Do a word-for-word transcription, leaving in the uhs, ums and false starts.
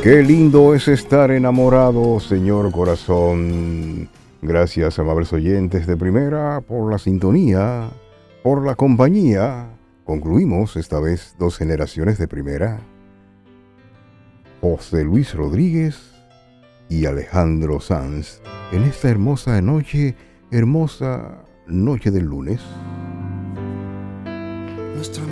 Qué lindo es estar enamorado, señor corazón. Gracias, amables oyentes de Primera, por la sintonía, por la compañía. Concluimos esta vez dos generaciones de Primera. José Luis Rodríguez y Alejandro Sanz en esta hermosa noche, hermosa noche del lunes. Nuestro